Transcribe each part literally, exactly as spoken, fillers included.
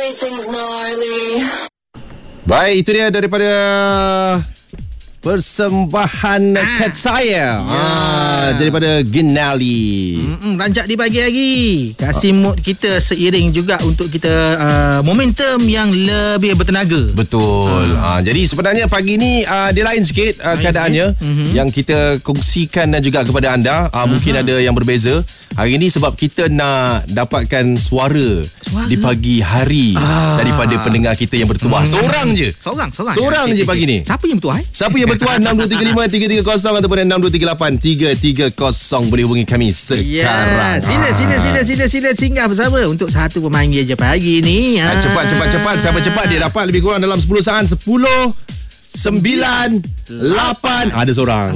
Baik, itu dia daripada persembahan ah. Cat saya yeah. ah, daripada Ginali. Mm-mm, rancak di pagi lagi. Kasih mood kita seiring juga untuk kita uh, momentum yang lebih bertenaga. Betul. Ah. Ah, jadi sebenarnya pagi ni uh, dia lain sikit uh, keadaannya mm-hmm. yang kita kongsikan dan juga kepada anda. Uh, mungkin ada yang berbeza. Hari ni sebab kita nak dapatkan suara, suara? di pagi hari ah. daripada pendengar kita yang bertuah. Hmm. Seorang je. Seorang, seorang. Seorang ya, je okay, pagi okay. ni. Siapa yang bertuah? Eh? Siapa yang bertuah? enam dua tiga lima tiga tiga kosong ataupun enam dua tiga lapan tiga tiga kosong. Boleh hubungi kami sekarang. Ya, sila, sila, sila, sila, sila singgah bersama untuk satu pemanggil je pagi ni. Ah. Cepat, cepat, cepat. Siapa cepat dia dapat lebih kurang dalam sepuluh saat. Sepuluh, sembilan, lapan. Ada seorang.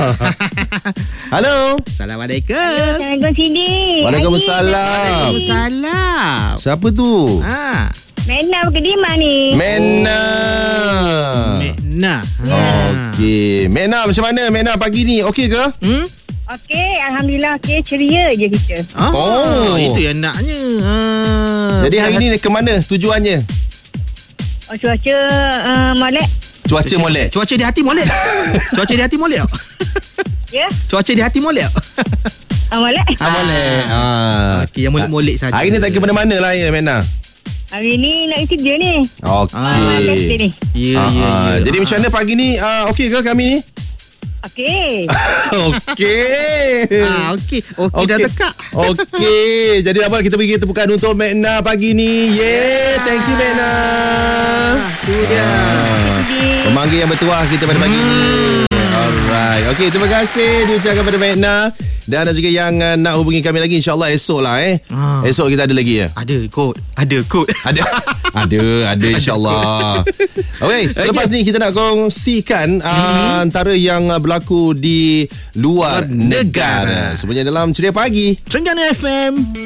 Halo. Assalamualaikum. Assalamualaikum Sidi. Waalaikumsalam. Waalaikumsalam. Siapa tu? Ha. Mena Kedima ni. Mena. Mena. Okey. Mena macam mana Mena pagi ni? Okey ke? Hmm? Okey, alhamdulillah okey, ceria je kita. Oh, oh. itu yang naknya. Ha. Jadi hari ni ke mana tujuannya? Oh, cuaca uh, molek. Cuaca molek. Cuaca di hati molek. Cuaca di hati molek. Ya? Cuaca di hati molek. Ah, molek. Ah, molek. Ah. Okey, yang molek-molek saja. Hari ni tak ke mana-mana lah ya Mena. Hari ni nak kerja ni. Okey. Ah, ni. Ya, ya, ya. Jadi macam mana pagi ni? Uh, okey ke kami ni? Okey. Okey. Ah, okey. Okey dah tekak. Okey. Jadi apa kita bagi tepukan untuk Mena pagi ni. Yeay, thank you Mena. Tu dia. Pemanggil yang bertuah kita pada pagi hmm. ni. Alright. Okey, terima kasih diucapkan kepada Mena. Dan ada juga yang uh, nak hubungi kami lagi, InsyaAllah esok lah eh ha. Esok kita ada lagi ya? Ada kod. Ada kod. Ada Ada Ada insyaAllah. Okey, selepas okay. ni kita nak kongsikan uh, hmm. antara yang uh, berlaku di luar negara, negara. Sebenarnya dalam Ceria Pagi Trengganu F M.